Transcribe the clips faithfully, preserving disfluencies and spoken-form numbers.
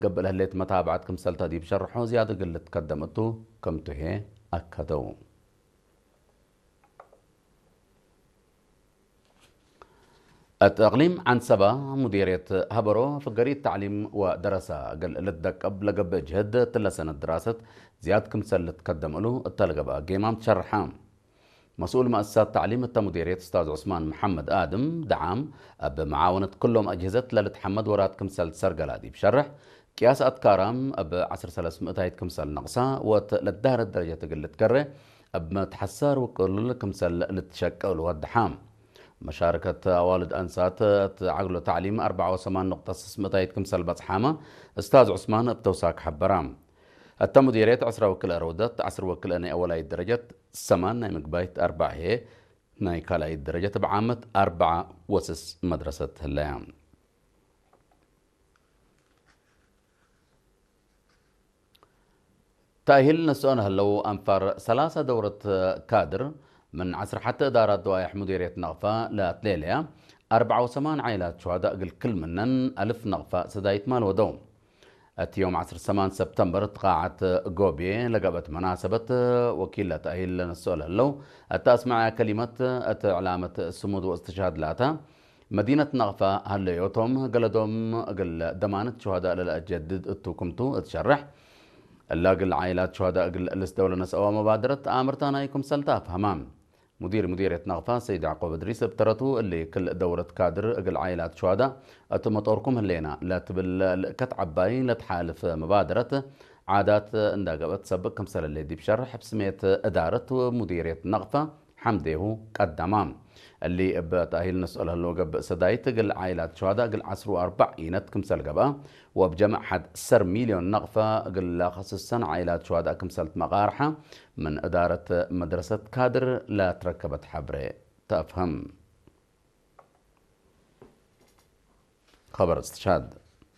قبل هليت متابعة كمسلتا دي بشرحه زيادة قلت قدمته كمته هي أكدو. التقليم عن سبا مديرية هبرو في قرية تعليم ودراسة قل لدك قبل قبل جهد تلا سنة دراسة زيادة كمسل تقدم له التلقى قيمام تشرحام. مسؤول مؤسسات تعليم مديرية أستاذ عثمان محمد آدم دعم بمعاونة كلهم أجهزة للتحمد ورات كمسل سرقلادي بشرح قياس أتكارم بعشر سلس مئتايت كمسل نقصة وتلدهر الدرجة تقل تكره بمتحسر وكل كمسل لتشكل والدحام. مشاركة والد أنسات عقله تعليم أربعة وثمان نقطة مئتايت كمسل بصحامة أستاذ عثمان بتوساك حبرام. التم مديرية عسر وكل أرودت عسر وكل أنا أولاي درجة سمان ناي مقبايت أربعة هي ناي كالاي درجة بعامة أربعة وسس مدرسة هلايام. تأهيل نسؤال هلو أنفر ثلاثة دورة كادر من عصر حتى إدارة دوائح مديرية نغفة لتليليا أربعة وثمان عائلات شهداء كل منن ألف نغفة سدايت مال ودوم. يوم عصر ثمانية سبتمبر تقاعت جوبي لقبت مناسبة وكيلة تأهيل السؤال هلو التأسمع كلمة علامة الصمود واستشهاد لاتا مدينة نغفة هل يوتهم قلدهم قل دمانة شهداء للأجدد اتوكمتو اتشرح اللاقي العائلات شهداء قل الدولة نسأوا مبادرة آمرتانا يكم سلتاف همام. مدير مديرية نغفة سيد يعقوب إدريس ابترتو اللي كل دورة كادر قل عائلات شهداء أتم طوركم هلينا لا تبل كتعب باي لا تحالف مبادرة عادات انداقبت سبق كمسل اللي دي بشرح بسمية إدارة مديرية نغفة حمديه قدامام اللي بتأهيل نسأل هلو قب سدايت قل عائلات شهداء قل عصر وأربع إينت كمسل قبا وبجمع حد سر مليون نغفة قل خصوصا عائلات شهداء كمسلت مغارحة من إدارة مدرسة كادر لا تركبت حبري تفهم. خبر استشهاد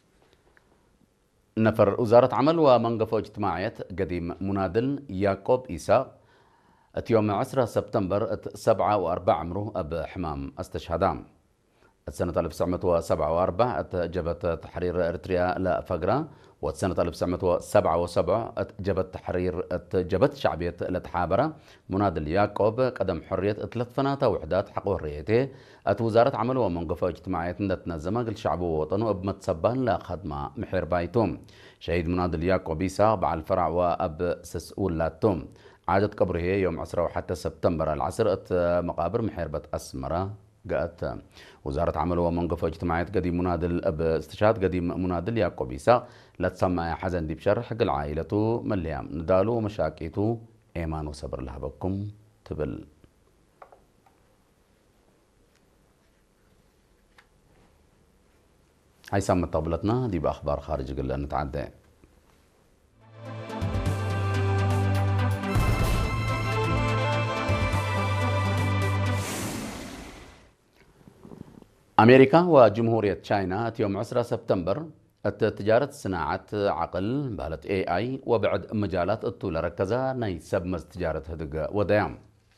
نفر وزارة عمل ومنقفة اجتماعية قديم منادل يعقوب إيسا يوم عشرة سبتمبر سبعة وأربعة عمره أب حمام استشهدام. السنة ألف وتسعمائة وسبعة وأربعين جبت تحرير إريتريا لا فقرة والسنة ألف وتسعمائة وسبعة وسبعين جبت تحرير جبت شعبية التحابرة منادل يعقوب قدم حرية ثلاث فنات وحدات حق حريته أت وزارة عمل ومنقفة اجتماعية تنظم قل شعب ووطنه بمتسبان لا خدمة محير بايتوم. شهيد منادل يعقوب يساق على الفرع وأب سسؤول لاتوم. عادت قبره يوم عشرة وحتى سبتمبر العصر مقابر محيربة أسمرة قالت وزارة عمل ومنقفة اجتماعية قديم منادل أب استشهاد قديم منادل يعقوب يساق لا تسمى حزن دي بشرح حق العائلة مليام ندالو ومشاكيتو إيمان وصبر لها بكم تبل. هاي سامة طابلتنا دي بأخبار خارج قلنا نتعدى. أمريكا وجمهورية تشاينا يوم عشرة سبتمبر التجارة صناعة عقل بالت اي اي وبعد مجالات الطول ركزة نيسب مز تجارة هدق وديام.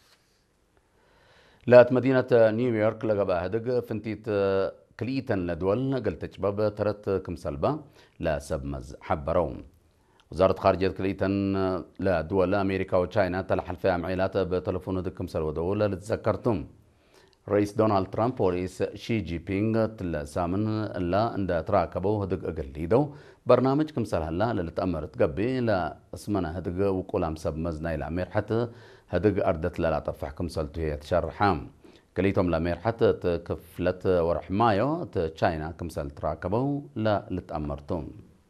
لات مدينة نيويورك لقبا هدق فنتيت كليتن لدول قلت شباب ترت كمسلبة لا سبمز حبروم. وزارة خارجية كليتن لدول أمريكا وتشاينا تلحل فيها معيلات بتلفون هدق كمسل ودولة لتذكرتم. رئيس دونالد ترامب ورئيس شي جي بينغ تلسامن لا عند تراكبوا هدق أقليدو برنامج كمسل هلا للتأمر تقبي لا اسمنا هدق وقولام سب مزنا إلى أمير حتى هدق أردت لا تفح كمسل تهي تشرحام كليتهم لأمير حتى تكفلت ورحمايو تشاينا كمسل تراكبوا لا لتأمرتم.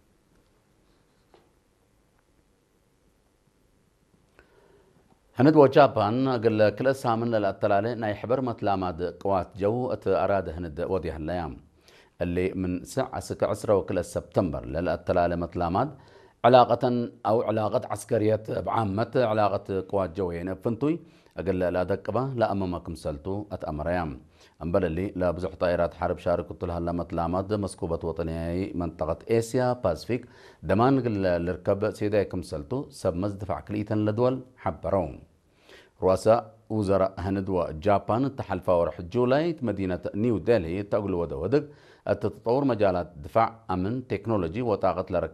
هند وجابان قل كل سامن للأطلالة نايحبر متلاماد قوات جو أراد هند وديها الأيام اللي من ساعة سكة عسرة وكل سبتمبر للأطلالة متلاماد علاقة أو علاقة عسكرية بعامة علاقة قوات جوية فنتوي أقل لا دقبة لا أمامكم سلتو أتأمريام أمبل اللي لا بزح طائرات حرب شاركت لها لما تلامد مسكوبة وطنية منطقة آسيا باسفيك دمان قل الركب سيدايكم سلتو سب مزدفع كليتا لدول حبروم. رؤساء وزراء هند وجابان تحالفا ورح جولاي مدينة نيو ديلي تقول ودا ودق التطور مجالات دفاع أمن تكنولوجي وطاقة لركب